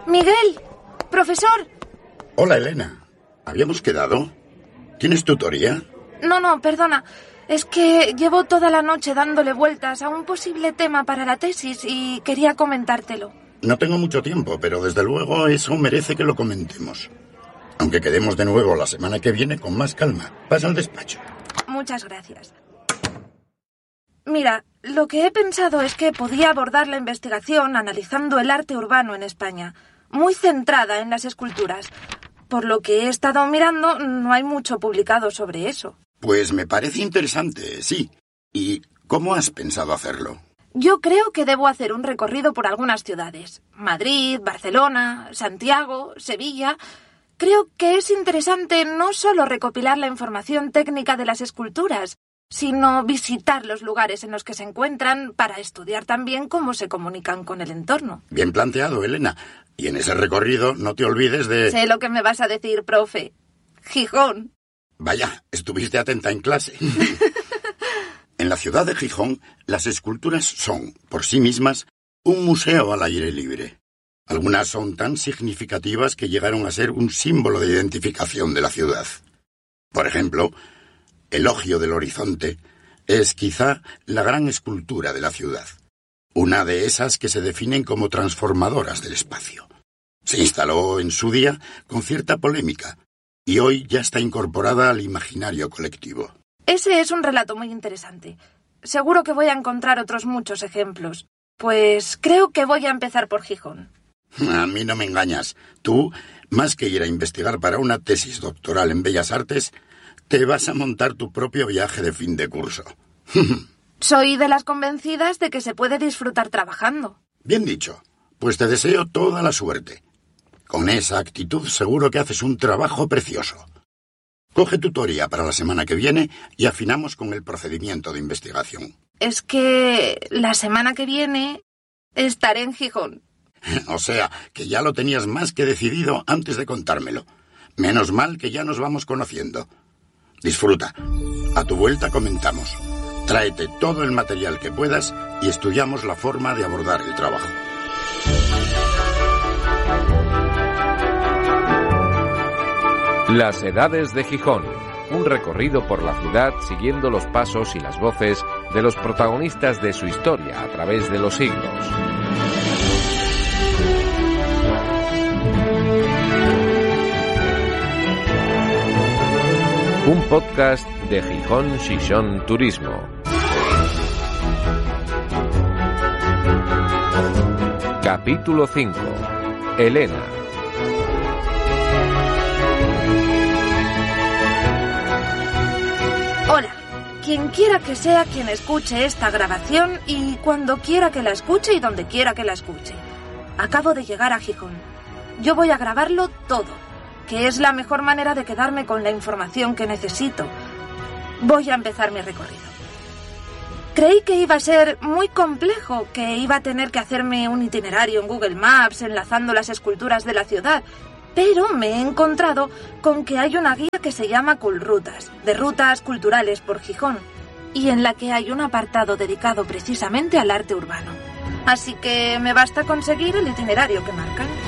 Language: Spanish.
Miguel, profesor. Hola, Elena. ¿Habíamos quedado? ¿Tienes tutoría? No, perdona. Es que llevo toda la noche dándole vueltas a un posible tema para la tesis y quería comentártelo. No tengo mucho tiempo, pero desde luego eso merece que lo comentemos. Aunque quedemos de nuevo la semana que viene con más calma. Pasa al despacho. Muchas gracias. Mira, lo que he pensado es que podía abordar la investigación analizando el arte urbano en España, muy centrada en las esculturas. Por lo que he estado mirando, no hay mucho publicado sobre eso. Pues me parece interesante, sí. ¿Y cómo has pensado hacerlo? Yo creo que debo hacer un recorrido por algunas ciudades. Madrid, Barcelona, Santiago, Sevilla. Creo que es interesante no solo recopilar la información técnica de las esculturas, sino visitar los lugares en los que se encuentran para estudiar también cómo se comunican con el entorno. Bien planteado, Elena. Y en ese recorrido no te olvides de... Sé lo que me vas a decir, profe. Gijón. Vaya, estuviste atenta en clase. En la ciudad de Gijón, las esculturas son, por sí mismas, un museo al aire libre. Algunas son tan significativas que llegaron a ser un símbolo de identificación de la ciudad. Por ejemplo, el Logio del Horizonte es quizá la gran escultura de la ciudad. Una de esas que se definen como transformadoras del espacio. Se instaló en su día con cierta polémica y hoy ya está incorporada al imaginario colectivo. Ese es un relato muy interesante. Seguro que voy a encontrar otros muchos ejemplos. Pues creo que voy a empezar por Gijón. A mí no me engañas. Tú, más que ir a investigar para una tesis doctoral en Bellas Artes, te vas a montar tu propio viaje de fin de curso. Soy de las convencidas de que se puede disfrutar trabajando. Bien dicho. Pues te deseo toda la suerte. Con esa actitud seguro que haces un trabajo precioso. Coge tutoría para la semana que viene y afinamos con el procedimiento de investigación. Es que la semana que viene estaré en Gijón. O sea, que ya lo tenías más que decidido antes de contármelo. Menos mal que ya nos vamos conociendo. Disfruta. A tu vuelta comentamos. Tráete todo el material que puedas y estudiamos la forma de abordar el trabajo. Las Edades de Gijón. Un recorrido por la ciudad siguiendo los pasos y las voces de los protagonistas de su historia a través de los siglos. Un podcast de Gijón Xixón Turismo. Capítulo 5. Elena. Hola, quien quiera que sea quien escuche esta grabación y cuando quiera que la escuche y donde quiera que la escuche. Acabo de llegar a Gijón. Yo voy a grabarlo todo, que es la mejor manera de quedarme con la información que necesito. Voy a empezar mi recorrido. Creí que iba a ser muy complejo, que iba a tener que hacerme un itinerario en Google Maps enlazando las esculturas de la ciudad, pero me he encontrado con que hay una guía que se llama Culrutas, de rutas culturales por Gijón, y en la que hay un apartado dedicado precisamente al arte urbano. Así que me basta conseguir el itinerario que marcan.